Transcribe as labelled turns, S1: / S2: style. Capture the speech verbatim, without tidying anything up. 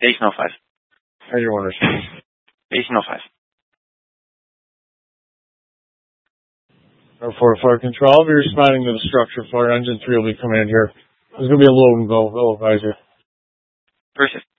S1: Station oh five.
S2: How your orders?
S1: Station oh five.
S2: four four Control, if you're responding to the structure floor, engine three will be coming in here. There's going to be a load and go, I'll advise you.
S1: Persist.